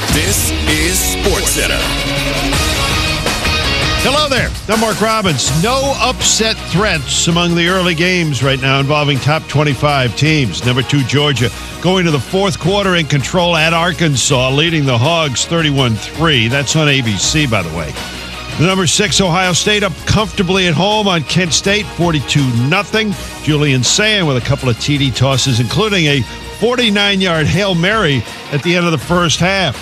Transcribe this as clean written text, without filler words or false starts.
This is SportsCenter. Hello there. I'm Mark Robbins. No upset threats among the early games right now involving top 25 teams. Number 2, Georgia, going to the fourth quarter in control at Arkansas, leading the Hogs 31-3. That's on ABC, by the way. The number 6, Ohio State, up comfortably at home on Kent State, 42-0. Julian Sayin with a couple of TD tosses, including a 49-yard Hail Mary at the end of the first half.